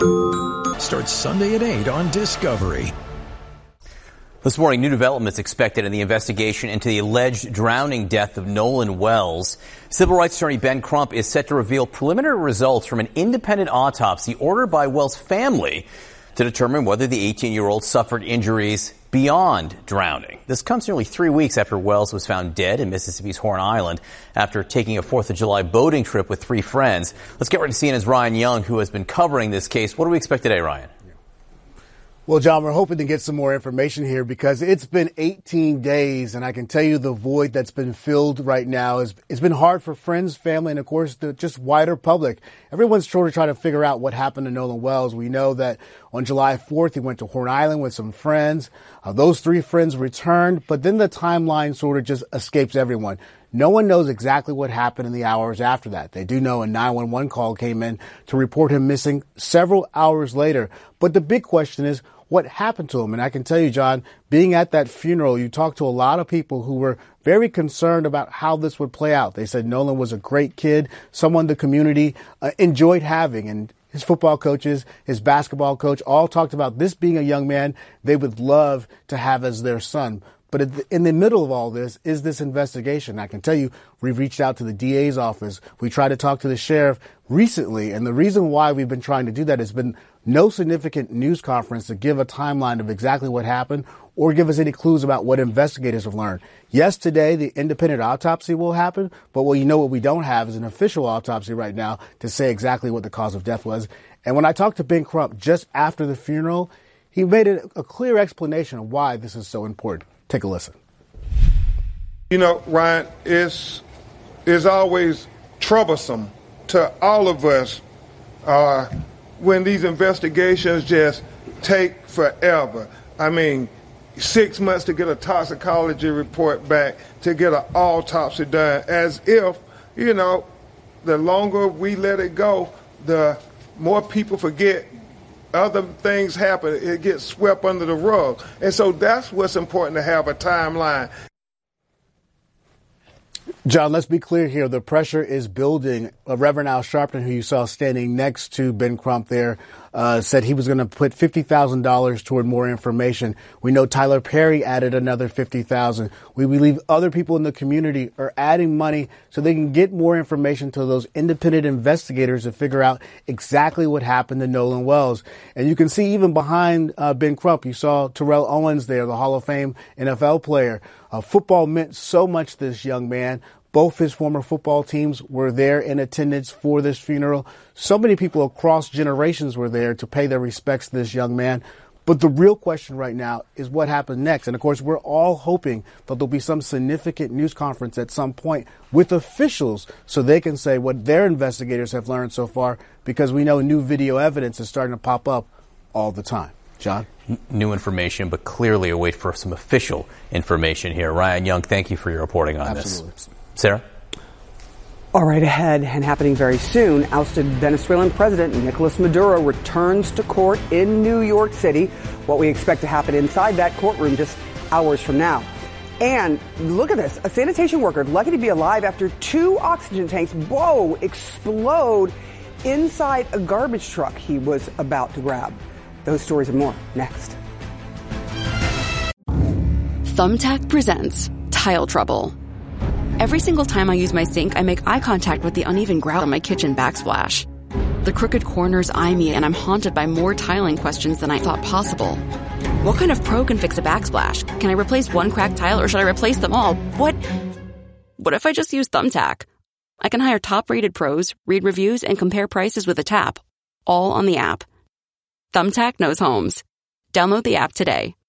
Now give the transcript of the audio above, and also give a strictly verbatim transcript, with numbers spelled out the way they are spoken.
Starts Sunday at eight on Discovery. This morning, new developments expected in the investigation into the alleged drowning death of Nolan Wells. Civil rights attorney Ben Crump is set to reveal preliminary results from an independent autopsy ordered by Wells' family to determine whether the eighteen-year-old suffered injuries beyond drowning. This comes nearly three weeks after Wells was found dead in Mississippi's Horn Island after taking a fourth of July boating trip with three friends. Let's get right to C N N's Ryan Young, who has been covering this case. What do we expect today, Ryan? Well, John, we're hoping to get some more information here because it's been eighteen days, and I can tell you the void that's been filled right now is it's been hard for friends, family, and, of course, the just wider public. Everyone's sort of trying to figure out what happened to Nolan Wells. We know that on July fourth, he went to Horn Island with some friends. Uh, those three friends returned, but then the timeline sort of just escapes everyone. No one knows exactly what happened in the hours after that. They do know a nine one one call came in to report him missing several hours later. But the big question is, what happened to him? And I can tell you, John, being at that funeral, you talked to a lot of people who were very concerned about how this would play out. They said Nolan was a great kid, someone the community uh, enjoyed having. And his football coaches, his basketball coach, all talked about this being a young man they would love to have as their son. But in the middle of all this is this investigation. I can tell you, we've reached out to the D A's office. We tried to talk to the sheriff recently. And the reason why we've been trying to do that has been no significant news conference to give a timeline of exactly what happened or give us any clues about what investigators have learned. Yes, today the independent autopsy will happen, but well, you know what we don't have is an official autopsy right now to say exactly what the cause of death was. And when I talked to Ben Crump just after the funeral, he made a, a clear explanation of why this is so important. Take a listen. You know, Ryan, it's, it's always troublesome to all of us uh, when these investigations just take forever. I mean, six months to get a toxicology report back, to get an autopsy done, as if, you know, the longer we let it go, the more people forget. Other things happen. It gets swept under the rug. And so that's what's important, to have a timeline. John, let's be clear here. The pressure is building. Uh, Reverend Al Sharpton, who you saw standing next to Ben Crump there, uh, said he was going to put fifty thousand dollars toward more information. We know Tyler Perry added another fifty thousand dollars. We believe other people in the community are adding money so they can get more information to those independent investigators to figure out exactly what happened to Nolan Wells. And you can see even behind uh, Ben Crump, you saw Terrell Owens there, the Hall of Fame N F L player. Uh, football meant so much to this young man. Both his former football teams were there in attendance for this funeral. So many people across generations were there to pay their respects to this young man. But the real question right now is what happens next. And, of course, we're all hoping that there'll be some significant news conference at some point with officials so they can say what their investigators have learned so far, because we know new video evidence is starting to pop up all the time. John? New information, but clearly a wait for some official information here. Ryan Young, thank you for your reporting on Absolutely. this. Sarah? All right, ahead and happening very soon, ousted Venezuelan President Nicolas Maduro returns to court in New York City. What we expect to happen inside that courtroom just hours from now. And look at this, a sanitation worker lucky to be alive after two oxygen tanks, whoa, explode inside a garbage truck he was about to grab. Those stories and more next. Thumbtack presents Tile Trouble. Every single time I use my sink, I make eye contact with the uneven grout on my kitchen backsplash. The crooked corners eye me, and I'm haunted by more tiling questions than I thought possible. What kind of pro can fix a backsplash? Can I replace one cracked tile, or should I replace them all? What? What if I just use Thumbtack? I can hire top-rated pros, read reviews, and compare prices with a tap. All on the app. Thumbtack knows homes. Download the app today.